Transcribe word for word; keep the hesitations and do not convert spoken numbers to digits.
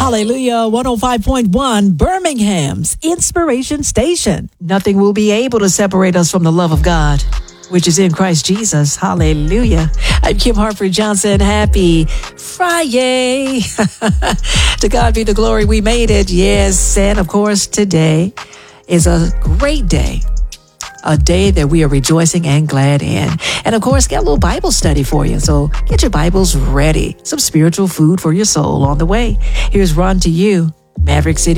Hallelujah. one oh five point one, Birmingham's Inspiration Station. Nothing will be able to separate us from the love of God, which is in Christ Jesus. Hallelujah. I'm Kim Hartford Johnson. Happy Friday. To God be the glory. We made it. Yes. And of course, today is a great day. A day that we are rejoicing and glad in. And of course, got a little Bible study for you. So get your Bibles ready. Some spiritual food for your soul on the way. Here's Run to You, Maverick City.